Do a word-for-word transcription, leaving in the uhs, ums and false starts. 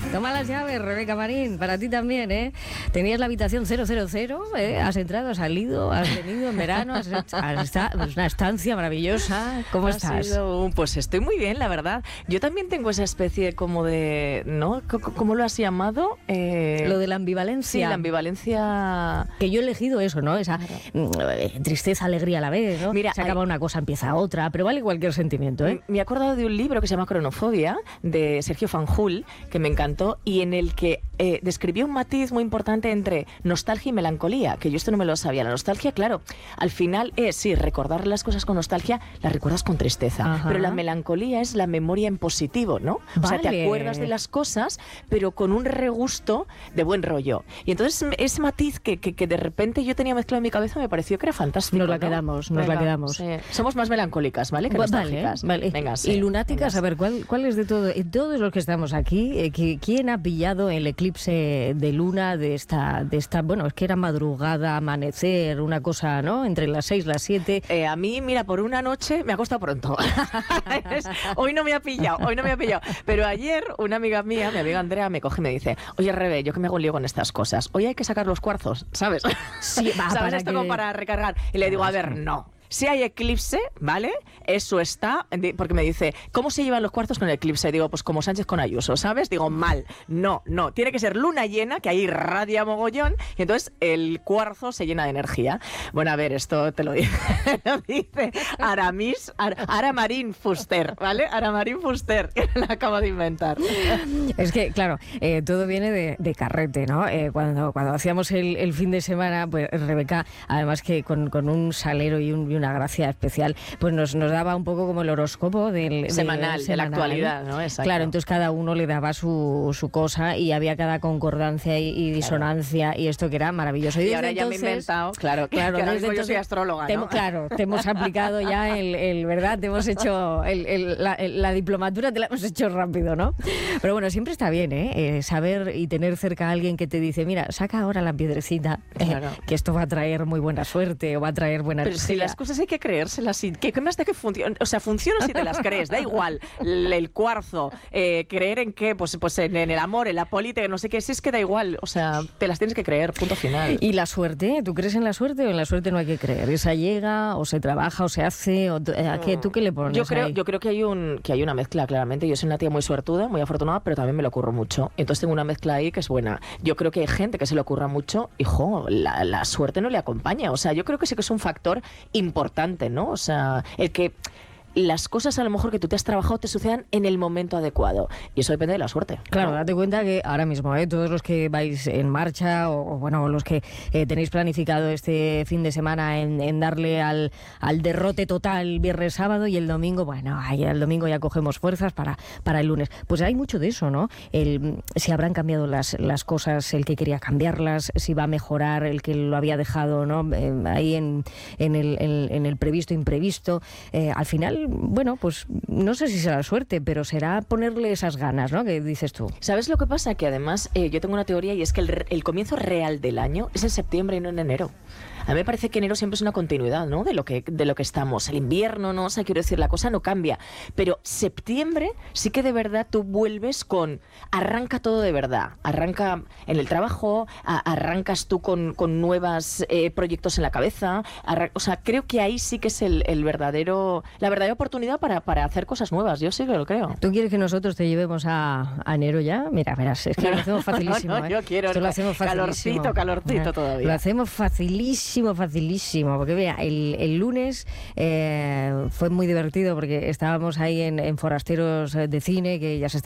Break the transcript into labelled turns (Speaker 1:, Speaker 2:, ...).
Speaker 1: Toma las llaves, Rebeca Marín, para ti también, ¿eh? Tenías la habitación cero cero cero, ¿eh? Has entrado, has salido, has venido en verano, has, has estado, es una estancia maravillosa. ¿Cómo
Speaker 2: Ha
Speaker 1: estás?
Speaker 2: sido, pues estoy muy bien, la verdad. Yo también tengo esa especie como de, ¿no? ¿Cómo lo has llamado? Eh,
Speaker 1: Lo de la ambivalencia.
Speaker 2: Sí, la ambivalencia.
Speaker 1: Que yo he elegido eso, ¿no? Esa claro. tristeza, alegría a la vez, ¿no?
Speaker 2: Mira,
Speaker 1: se acaba
Speaker 2: hay...
Speaker 1: una cosa, empieza otra, pero vale cualquier sentimiento, ¿eh?
Speaker 2: Me he acordado de un libro que se llama Cronofobia, de Sergio Fanjul, que me encantó, y en el que eh, describía un matiz muy importante entre nostalgia y melancolía, que yo esto no me lo sabía. La nostalgia, claro, al final es, sí, recordar las cosas con nostalgia, las recuerdas con tristeza. Ajá. Pero la melancolía es la memoria en positivo, ¿no? Vale. O sea, te acuerdas de las cosas, pero con un regusto de buen rollo. Y entonces ese matiz que, que, que de repente yo tenía mezclado en mi cabeza me pareció que era fantástico.
Speaker 1: Nos la
Speaker 2: ¿no?
Speaker 1: quedamos, nos
Speaker 2: Venga,
Speaker 1: la quedamos.
Speaker 2: Sí. Somos más melancólicas, ¿vale? Que
Speaker 1: vale,
Speaker 2: nostálgicas.
Speaker 1: Vale.
Speaker 2: Venga, sí.
Speaker 1: Y lunáticas,
Speaker 2: Venga.
Speaker 1: A ver, ¿cuál, ¿cuál es de todo? De todos los que estamos aquí, eh, que, ¿quién ha pillado el eclipse de luna de esta, de esta, bueno, es que era madrugada, amanecer, una cosa, ¿no? Entre las seis y las siete.
Speaker 2: Eh, a mí, mira, por una noche me ha costado pronto. Hoy no me ha pillado, hoy no me ha pillado. Pero ayer una amiga mía, mi amiga Andrea, me coge y me dice, oye, Rebe, yo que me hago un lío con estas cosas. Hoy hay que sacar los cuarzos, ¿sabes?
Speaker 1: Sí, va,
Speaker 2: ¿sabes
Speaker 1: para
Speaker 2: esto
Speaker 1: que...
Speaker 2: como para recargar? Y le digo, a ver, no. Si hay eclipse, ¿vale? Eso está, porque me dice, ¿cómo se llevan los cuarzos con el eclipse? Digo, pues como Sánchez con Ayuso, ¿sabes? Digo, mal. No, no. Tiene que ser luna llena, que ahí irradia mogollón, y entonces el cuarzo se llena de energía. Bueno, a ver, esto te lo dice, lo dice Aramis, Ar, Aramarín Fuster, ¿vale? Aramarín Fuster, que la acabo de inventar.
Speaker 1: Es que, claro, eh, todo viene de, de carrete, ¿no? Eh, cuando, cuando hacíamos el, el fin de semana, pues Rebeca, además que con, con un salero y un una gracia especial, pues nos, nos daba un poco como el horóscopo del,
Speaker 2: semanal,
Speaker 1: del,
Speaker 2: de la actualidad, ¿no? Exacto.
Speaker 1: Claro, entonces cada uno le daba su, su cosa y había cada concordancia y, y disonancia, claro. Y esto que era maravilloso.
Speaker 2: Y,
Speaker 1: y
Speaker 2: ahora
Speaker 1: entonces,
Speaker 2: ya me he inventado, claro,
Speaker 1: claro
Speaker 2: que ahora
Speaker 1: desde
Speaker 2: mismo
Speaker 1: entonces,
Speaker 2: yo soy astróloga, ¿no?
Speaker 1: Te, claro, te hemos aplicado ya el, el ¿verdad? Te hemos hecho el, el, la, el, la diplomatura, te la hemos hecho rápido, ¿no? Pero bueno, siempre está bien, ¿eh? eh saber y tener cerca a alguien que te dice, mira, saca ahora la piedrecita, claro. eh, que esto va a traer muy buena suerte o va a traer buena
Speaker 2: Pero
Speaker 1: energía.
Speaker 2: si las cosas hay que creérselas, ¿qué, qué más da que funcione? O sea, funciona si te las crees, da igual. El, el cuarzo, eh, creer en qué, pues, pues en, en el amor, en la política, no sé qué, si es que da igual. O sea, te las tienes que creer, punto final.
Speaker 1: ¿Y la suerte? ¿Tú crees en la suerte o en la suerte no hay que creer? ¿Esa llega o se trabaja o se hace? O, ¿a qué, ¿Tú qué le pones
Speaker 2: yo creo,
Speaker 1: ahí?
Speaker 2: Yo creo que hay, un, que hay una mezcla, claramente. Yo soy una tía muy suertuda, muy afortunada, pero también me lo ocurro mucho. Entonces tengo una mezcla ahí que es buena. Yo creo que hay gente que se le ocurra mucho y, jo, la, la suerte no le acompaña. O sea, yo creo que sí que es un factor importante, ¿no? O sea, el que las cosas a lo mejor que tú te has trabajado te sucedan en el momento adecuado. Y eso depende de la suerte.
Speaker 1: Claro,
Speaker 2: ¿no?
Speaker 1: date cuenta que ahora mismo, ¿eh? todos los que vais en marcha o, o bueno, los que eh, tenéis planificado este fin de semana en, en darle al, al derrote total viernes, sábado y el domingo, bueno, ahí el domingo ya cogemos fuerzas para, para el lunes. Pues hay mucho de eso, ¿no? El, si habrán cambiado las, las cosas, el que quería cambiarlas, si va a mejorar el que lo había dejado, ¿no? Eh, ahí en, en, el, en, en el previsto, imprevisto. Eh, al final, bueno, pues no sé si será suerte, pero será ponerle esas ganas, ¿no? Que dices tú.
Speaker 2: ¿Sabes lo que pasa? Que además eh, yo tengo una teoría y es que el, el comienzo real del año es en septiembre y no en enero. A mí me parece que enero siempre es una continuidad, ¿no? De lo que, de lo que estamos. El invierno, no, o sea, quiero decir, la cosa no cambia. Pero septiembre sí que de verdad tú vuelves con... Arranca todo de verdad. Arranca en el trabajo, a, arrancas tú con, con nuevos eh, proyectos en la cabeza. Arran, o sea, creo que ahí sí que es el, el verdadero... La verdadera oportunidad para, para hacer cosas nuevas. Yo sí que lo creo.
Speaker 1: ¿Tú quieres que nosotros te llevemos a, a enero ya? Mira, verás, es que lo hacemos facilísimo.
Speaker 2: No, no,
Speaker 1: ¿eh?
Speaker 2: yo quiero...
Speaker 1: Esto lo hacemos facilísimo.
Speaker 2: Calorcito, calorcito todavía.
Speaker 1: Lo hacemos facilísimo. Facilísimo, porque vea, el, el lunes eh, fue muy divertido porque estábamos ahí en, en Forasteros de Cine, que ya se está